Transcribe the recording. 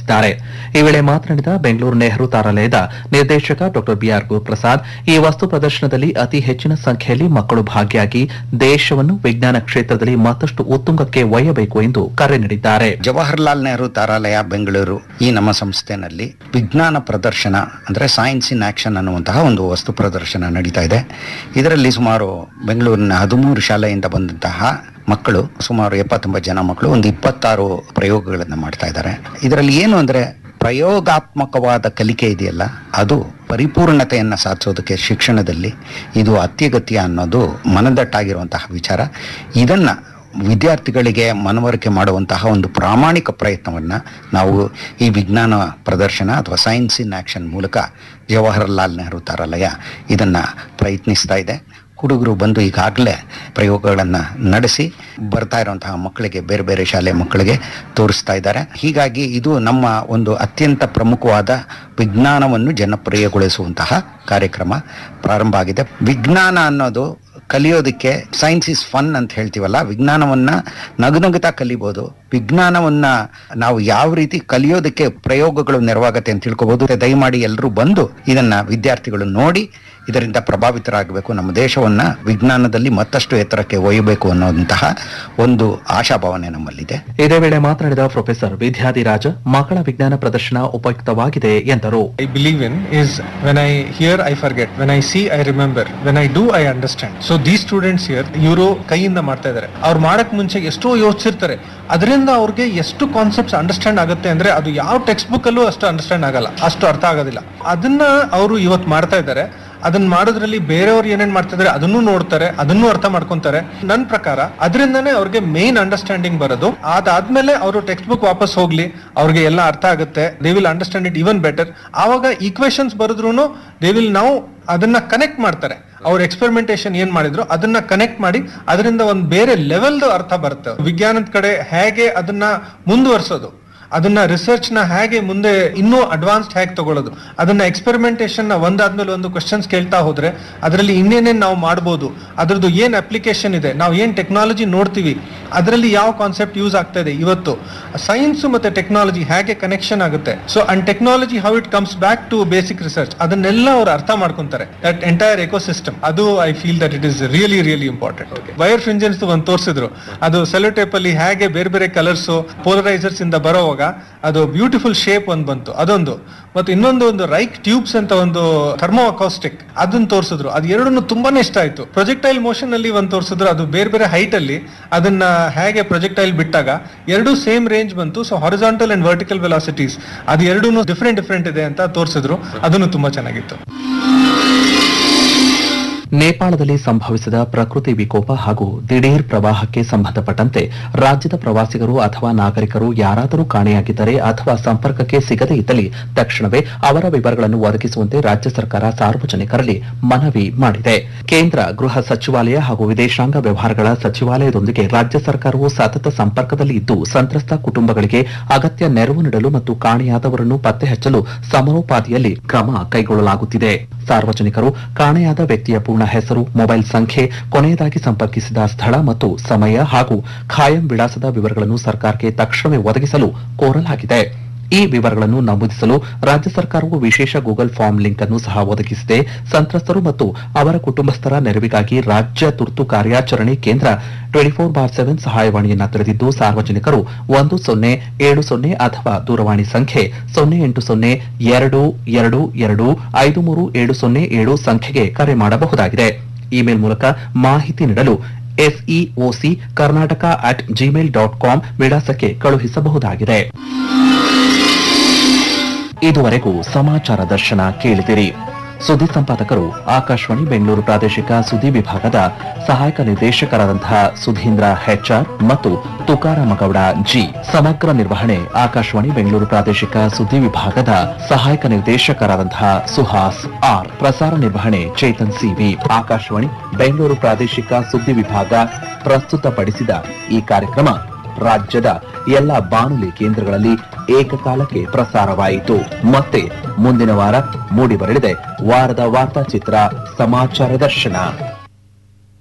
ತಿಳಿಸಿದ್ದಾರೆ. ಈ ವೇಳೆ ಮಾತನಾಡಿದ ಬೆಂಗಳೂರು ನೆಹರು ತಾರಾಲಯದ ನಿರ್ದೇಶಕ ಡಾ ಬಿಆರ್ ಗುರುಪ್ರಸಾದ್, ಈ ವಸ್ತು ಪ್ರದರ್ಶನದಲ್ಲಿ ಅತಿ ಹೆಚ್ಚಿನ ಸಂಖ್ಯೆಯಲ್ಲಿ ಮಕ್ಕಳು ಭಾಗಿಯಾಗಿ ದೇಶವನ್ನು ವಿಜ್ಞಾನ ಕ್ಷೇತ್ರದಲ್ಲಿ ಮತ್ತಷ್ಟು ಉತ್ತುಂಗಕ್ಕೆ ಒಯ್ಯಬೇಕು ಎಂದು ಕರೆ ನೀಡಿದ್ದಾರೆ. ಜವಾಹರ್ಲಾಲ್ ನೆಹರು ತಾರಾಲಯ ಬೆಂಗಳೂರು ಈ ನಮ್ಮ ಸಂಸ್ಥೆನಲ್ಲಿ ವಿಜ್ಞಾನ ಪ್ರದರ್ಶನ ಅಂದ್ರೆ ಸೈನ್ಸ್ ಇನ್ ಆಕ್ಷನ್ ಅನ್ನುವಂತಹ ಒಂದು ವಸ್ತು ಪ್ರದರ್ಶನ ನಡೀತಾ ಇದೆ. ಇದರಲ್ಲಿ ಸುಮಾರು ಬೆಂಗಳೂರಿನ 13 ಶಾಲೆಯಿಂದ ಬಂದಂತಹ ಮಕ್ಕಳು, ಸುಮಾರು 79 ಜನ ಮಕ್ಕಳು, ಒಂದು 26 ಪ್ರಯೋಗಗಳನ್ನು ಮಾಡ್ತಾ ಇದ್ದಾರೆ. ಇದರಲ್ಲಿ ಏನು ಅಂದ್ರೆ ಪ್ರಯೋಗಾತ್ಮಕವಾದ ಕಲಿಕೆ ಇದೆಯಲ್ಲ, ಅದು ಪರಿಪೂರ್ಣತೆಯನ್ನು ಸಾಧಿಸೋದಕ್ಕೆ ಶಿಕ್ಷಣದಲ್ಲಿ ಇದು ಅತ್ಯಗತ್ಯ ಅನ್ನೋದು ಮನದಟ್ಟಾಗಿರುವಂತಹ ವಿಚಾರ. ಇದನ್ನ ವಿದ್ಯಾರ್ಥಿಗಳಿಗೆ ಮನವರಿಕೆ ಮಾಡುವಂತಹ ಒಂದು ಪ್ರಾಮಾಣಿಕ ಪ್ರಯತ್ನವನ್ನು ನಾವು ಈ ವಿಜ್ಞಾನ ಪ್ರದರ್ಶನ ಅಥವಾ ಸೈನ್ಸ್ ಇನ್ ಆಕ್ಷನ್ ಮೂಲಕ ಜವಾಹರ್ಲಾಲ್ ನೆಹರು ತಾರಾಲಯ ಇದನ್ನು ಪ್ರಯತ್ನಿಸ್ತಾ ಇದೆ. ಹುಡುಗರು ಬಂದು ಈಗಾಗಲೇ ಪ್ರಯೋಗಗಳನ್ನು ನಡೆಸಿ ಬರ್ತಾ ಇರುವಂತಹ ಮಕ್ಕಳಿಗೆ, ಬೇರೆ ಬೇರೆ ಶಾಲೆ ಮಕ್ಕಳಿಗೆ ತೋರಿಸ್ತಾ ಇದ್ದಾರೆ. ಹೀಗಾಗಿ ಇದು ನಮ್ಮ ಒಂದು ಅತ್ಯಂತ ಪ್ರಮುಖವಾದ ವಿಜ್ಞಾನವನ್ನು ಜನಪ್ರಿಯಗೊಳಿಸುವಂತಹ ಕಾರ್ಯಕ್ರಮ ಪ್ರಾರಂಭ ಆಗಿದೆ. ವಿಜ್ಞಾನ ಅನ್ನೋದು ಕಲಿಯೋದಕ್ಕೆ ಸೈನ್ಸ್ ಇಸ್ ಫನ್ ಅಂತ ಹೇಳ್ತೀವಲ್ಲ, ವಿಜ್ಞಾನವನ್ನ ನಗುನಗುತ್ತಾ ಕಲಿಬಹುದು. ವಿಜ್ಞಾನವನ್ನ ನಾವು ಯಾವ ರೀತಿ ಕಲಿಯೋದಕ್ಕೆ ಪ್ರಯೋಗಗಳು ನೆರವಾಗತ್ತೆ ಅಂತ ತಿಳ್ಕೋಬಹುದು. ದಯಮಾಡಿ ಎಲ್ಲರೂ ಬಂದು ಇದನ್ನ ವಿದ್ಯಾರ್ಥಿಗಳು ನೋಡಿ ಇದರಿಂದ ಪ್ರಭಾವಿತರಾಗಬೇಕು. ನಮ್ಮ ದೇಶವನ್ನ ವಿಜ್ಞಾನದಲ್ಲಿ ಮತ್ತಷ್ಟು ಎತ್ತರಕ್ಕೆ ಒಯ್ಯಬೇಕು ಅನ್ನೋಂತಹ ಒಂದು ಆಶಾಭಾವನೆ ನಮ್ಮಲ್ಲಿದೆ. ಇದೇ ವೇಳೆ ಮಾತನಾಡಿದ ಪ್ರೊಫೆಸರ್ ವಿದ್ಯಾಧಿರಾಜ, ಮಕ್ಕಳ ವಿಜ್ಞಾನ ಪ್ರದರ್ಶನ ಉಪಯುಕ್ತವಾಗಿದೆ ಎಂದರು. I believe in is when I hear I forget, when I see I remember, when I do I understand. So these students here ಇವರು ಕೈಯಿಂದ ಮಾಡ್ತಾ ಇದ್ದಾರೆ. ಅವ್ರು ಮಾಡಕ್ ಮುಂಚೆ ಎಷ್ಟೋ ಯೋಚಿಸಿರ್ತಾರೆ. ಅದರಿಂದ ಅವ್ರಿಗೆ ಎಷ್ಟು ಕಾನ್ಸೆಪ್ಟ್ಸ್ ಅಂಡರ್ಸ್ಟ್ಯಾಂಡ್ ಆಗುತ್ತೆ ಅಂದ್ರೆ ಅದು ಯಾವ ಟೆಕ್ಸ್ಟ್ ಬುಕ್ ಅಲ್ಲೂ ಅಷ್ಟು ಅಂಡರ್ಸ್ಟ್ಯಾಂಡ್ ಆಗಲ್ಲ, ಅಷ್ಟು ಅರ್ಥ ಆಗೋದಿಲ್ಲ. ಅದನ್ನ ಅವರು ಇವತ್ತು ಮಾಡ್ತಾ ಇದ್ದಾರೆ. ಅದನ್ನ ಮಾಡೋದ್ರಲ್ಲಿ ಬೇರೆಯವ್ರು ಏನೇನ್ ಮಾಡ್ತಿದ್ದಾರೆ ಅದನ್ನು ನೋಡ್ತಾರೆ, ಅದನ್ನು ಅರ್ಥ ಮಾಡ್ಕೊಂತಾರೆ. ನನ್ನ ಪ್ರಕಾರ ಅದರಿಂದನೇ ಅವ್ರಿಗೆ ಮೇನ್ ಅಂಡರ್ಸ್ಟ್ಯಾಂಡಿಂಗ್ ಬರೋದು. ಅದಾದ್ಮೇಲೆ ಅವರು ಟೆಕ್ಸ್ಟ್ ಬುಕ್ ವಾಪಸ್ ಹೋಗ್ಲಿ, ಅವ್ರಿಗೆ ಎಲ್ಲ ಅರ್ಥ ಆಗುತ್ತೆ. They will understand it even better. ಆವಾಗ ಈಕ್ವೇಶನ್ಸ್ ಬರೆದ್ರು ದೇ ವಿಲ್ ನಾವು ಅದನ್ನ ಕನೆಕ್ಟ್ ಮಾಡ್ತಾರೆ. ಅವ್ರ ಎಕ್ಸ್ಪೆರಿಮೆಂಟೇಶನ್ ಏನ್ ಮಾಡಿದ್ರು ಅದನ್ನ ಕನೆಕ್ಟ್ ಮಾಡಿ ಅದರಿಂದ ಒಂದು ಬೇರೆ ಲೆವೆಲ್ದು ಅರ್ಥ ಬರುತ್ತೆ. ವಿಜ್ಞಾನದ ಕಡೆ ಹೇಗೆ ಅದನ್ನ ಮುಂದುವರ್ಸೋದು, ಅದನ್ನ ರಿಸರ್ಚ್ ನ ಹೇಗೆ ಮುಂದೆ ಇನ್ನೂ ಅಡ್ವಾನ್ಸ್ಡ್ ಹೇಗೆ ತಗೊಳ್ಳೋದು, ಅದನ್ನ ಎಕ್ಸ್ಪೆರಿಮೆಂಟೇಶನ್ ನ ಒಂದಾದ್ಮೇಲೆ ಒಂದು ಕ್ವಶನ್ಸ್ ಕೇಳ್ತಾ ಹೋದ್ರೆ ಅದರಲ್ಲಿ ಇನ್ನೇನೇನ್ ನಾವು ಮಾಡ್ಬೋದು, ಅದ್ರದ್ದು ಏನ್ ಅಪ್ಲಿಕೇಶನ್ ಇದೆ, ನಾವು ಏನ್ ಟೆಕ್ನಾಲಜಿ ನೋಡ್ತೀವಿ, ಅದರಲ್ಲಿ ಯಾವ ಕಾನ್ಸೆಪ್ಟ್ ಯೂಸ್ ಆಗ್ತಾ ಇದೆ, ಇವತ್ತು ಸೈನ್ಸ್ ಮತ್ತೆ ಟೆಕ್ನಾಲಜಿ ಹೇಗೆ ಕನೆಕ್ಷನ್ ಆಗುತ್ತೆ. So and technology how it comes back to basic research, ಅದನ್ನೆಲ್ಲ ಅವ್ರು ಅರ್ಥ ಮಾಡ್ಕೊಂತಾರೆ. ದಟ್ ಎಂಟೈರ್ ಎಕೋಸಿಸ್ಟಮ್, ಅದು I feel that it is really really important. Wire ಫ್ರಿಂಜನ್ಸ್ ಒಂದು ತೋರಿಸಿದ್ರು, ಅದು ಸೆಲೋಟೇಪ್ ಅಲ್ಲಿ ಹೇಗೆ ಬೇರೆ ಬೇರೆ ಕಲರ್ಸ್ ಪೋಲರೈಸರ್ಸ್ ಇಂದ ಬರೋವಾಗ ಅದು ಬ್ಯೂಟಿಫುಲ್ ಶೇಪ್ ಒಂದು ಬಂತು, ಅದೊಂದು. ಮತ್ತೆ ಇನ್ನೊಂದು ಒಂದು ರೈಕ್ ಟ್ಯೂಬ್ಸ್ ಅಂತ ಒಂದು ಥರ್ಮೋ ಅಕೌಸ್ಟಿಕ್, ಅದನ್ನ ತೋರಿಸಿದ್ರು. ಅದು ಎರಡನ್ನು ತುಂಬಾನೇ ಇಷ್ಟ ಆಯ್ತು. ಪ್ರೊಜೆಕ್ಟೈಲ್ ಮೋಷನ್ ಅಲ್ಲಿ ಒಂದು ತೋರಿಸಿದ್ರು, ಅದು ಬೇರೆ ಬೇರೆ ಹೈಟ್ ಅಲ್ಲಿ ಅದನ್ನ ಹೇಗೆ ಪ್ರೊಜೆಕ್ಟೈಲ್ ಬಿಟ್ಟಾಗ ಎರಡೂ ಸೇಮ್ ರೇಂಜ್ ಬಂತು. So horizontal and vertical velocities ಅದು ಎರಡೂ ಡಿಫ್ರೆಂಟ್ ಇದೆ ಅಂತ ತೋರಿಸಿದ್ರು. ಅದನ್ನು ತುಂಬಾ ಚೆನ್ನಾಗಿತ್ತು. ನೇಪಾಳದಲ್ಲಿ ಸಂಭವಿಸಿದ ಪ್ರಕೃತಿ ವಿಕೋಪ ಹಾಗೂ ದಿಢೀರ್ ಪ್ರವಾಹಕ್ಕೆ ಸಂಬಂಧಪಟ್ಟಂತೆ ರಾಜ್ಯದ ಪ್ರವಾಸಿಗರು ಅಥವಾ ನಾಗರಿಕರು ಯಾರಾದರೂ ಕಾಣೆಯಾಗಿದ್ದರೆ ಅಥವಾ ಸಂಪರ್ಕಕ್ಕೆ ಸಿಗದೇ ಇದ್ದಲ್ಲಿ ತಕ್ಷಣವೇ ಅವರ ವಿವರಗಳನ್ನು ಒದಗಿಸುವಂತೆ ರಾಜ್ಯ ಸರ್ಕಾರ ಸಾರ್ವಜನಿಕರಲ್ಲಿ ಮನವಿ ಮಾಡಿದೆ. ಕೇಂದ್ರ ಗೃಹ ಸಚಿವಾಲಯ ಹಾಗೂ ವಿದೇಶಾಂಗ ವ್ಯವಹಾರಗಳ ಸಚಿವಾಲಯದೊಂದಿಗೆ ರಾಜ್ಯ ಸರ್ಕಾರವು ಸತತ ಸಂಪರ್ಕದಲ್ಲಿ ಇದ್ದು ಸಂತ್ರಸ್ತ ಕುಟುಂಬಗಳಿಗೆ ಅಗತ್ಯ ನೆರವು ನೀಡಲು ಮತ್ತು ಕಾಣೆಯಾದವರನ್ನು ಪತ್ತೆ ಹಚ್ಚಲು ಸಮರೋಪಾದಿಯಲ್ಲಿ ಕ್ರಮ ಕೈಗೊಳ್ಳಲಾಗುತ್ತಿದೆ. ಸಾರ್ವಜನಿಕರು ಕಾಣೆಯಾದ ವ್ಯಕ್ತಿಯ ಪೂರ್ಣ ಹೆಸರು, ಮೊಬೈಲ್ ಸಂಖ್ಯೆ, ಕೊನೆಯದಾಗಿ ಸಂಪರ್ಕಿಸಿದ ಸ್ಥಳ ಮತ್ತು ಸಮಯ ಹಾಗೂ ಖಾಯಂ ವಿಳಾಸದ ವಿವರಗಳನ್ನು ಸರ್ಕಾರಕ್ಕೆ ತಕ್ಷಣವೇ ಒದಗಿಸಲು ಕೋರಲಾಗಿದೆ. ಈ ವಿವರಗಳನ್ನು ನಮೂದಿಸಲು ರಾಜ್ಯ ಸರ್ಕಾರವು ವಿಶೇಷ ಗೂಗಲ್ ಫಾರ್ಮ್ ಲಿಂಕ್ ಅನ್ನು ಸಹ ಒದಗಿಸಿದೆ. ಸಂತ್ರಸ್ತರು ಮತ್ತು ಅವರ ಕುಟುಂಬಸ್ಥರ ನೆರವಿಗಾಗಿ ರಾಜ್ಯ ತುರ್ತು ಕಾರ್ಯಾಚರಣೆ ಕೇಂದ್ರ 24/7 ಸಹಾಯವಾಣಿಯನ್ನು ತೆರೆದಿದ್ದು ಸಾರ್ವಜನಿಕರು 1070 ಅಥವಾ ದೂರವಾಣಿ ಸಂಖ್ಯೆ 0802225370 ಸಂಖ್ಯೆಗೆ ಕರೆ ಮಾಡಬಹುದಾಗಿದೆ. ಇಮೇಲ್ ಮೂಲಕ ಮಾಹಿತಿ ನೀಡಲು seoc@karnataka@gmail.com ವಿಳಾಸಕ್ಕೆ ಕಳುಹಿಸಬಹುದಾಗಿದೆ. ಇದುವರೆಗೂ ಸಮಾಚಾರ ದರ್ಶನ ಕೇಳಿದಿರಿ. ಸುದ್ದಿ ಸಂಪಾದಕರು ಆಕಾಶವಾಣಿ ಬೆಂಗಳೂರು ಪ್ರಾದೇಶಿಕ ಸುದ್ದಿ ವಿಭಾಗದ ಸಹಾಯಕ ನಿರ್ದೇಶಕರಾದಂತಹ ಸುಧೀಂದ್ರ ಹೆಚ್ಆರ್ ಮತ್ತು ತುಕಾರಾಮಗೌಡ ಜಿ. ಸಮಗ್ರ ನಿರ್ವಹಣೆ ಆಕಾಶವಾಣಿ ಬೆಂಗಳೂರು ಪ್ರಾದೇಶಿಕ ಸುದ್ದಿ ವಿಭಾಗದ ಸಹಾಯಕ ನಿರ್ದೇಶಕರಾದಂತಹ ಸುಹಾಸ್ ಆರ್. ಪ್ರಸಾರ ನಿರ್ವಹಣೆ ಚೇತನ್ ಸಿವಿ. ಆಕಾಶವಾಣಿ ಬೆಂಗಳೂರು ಪ್ರಾದೇಶಿಕ ಸುದ್ದಿ ವಿಭಾಗ ಪ್ರಸ್ತುತಪಡಿಸಿದ ಈ ಕಾರ್ಯಕ್ರಮ ರಾಜ್ಯದ ಎಲ್ಲ ಬಾನುಲಿ ಕೇಂದ್ರಗಳಲ್ಲಿ ಏಕಕಾಲಕ್ಕೆ ಪ್ರಸಾರವಾಯಿತು. ಮತ್ತೆ ಮುಂದಿನ ವಾರ ಮೂಡಿಬರಲಿದೆ ವಾರದ ವಾರ್ತಾಚಿತ್ರ ಸಮಾಚಾರ ದರ್ಶನ.